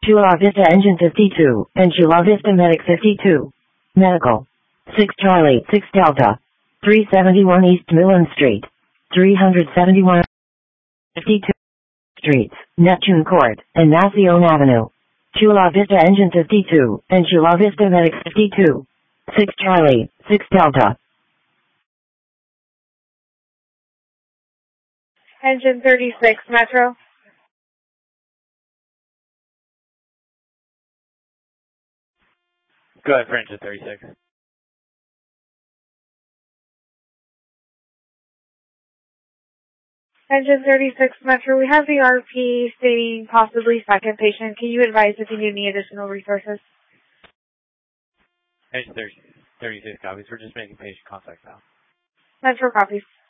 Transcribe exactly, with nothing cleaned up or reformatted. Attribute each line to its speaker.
Speaker 1: Chula Vista Engine fifty-two, and Chula Vista Medic fifty-two. Medical. six Charlie, six Delta. three seventy-one East Millen Street. three seventy-one fifty-two Streets, Neptune Court, and Massillon Avenue. Chula Vista Engine fifty-two, and Chula Vista Medic fifty-two. six Charlie, six Delta.
Speaker 2: Engine thirty-six, Metro.
Speaker 3: Go ahead for engine thirty-six.
Speaker 2: Engine thirty-six, Metro. We have the R P stating possibly second patient. Can you advise if you need any additional resources?
Speaker 3: Engine thirty-six copies. We're just making patient contact now.
Speaker 2: Metro copies.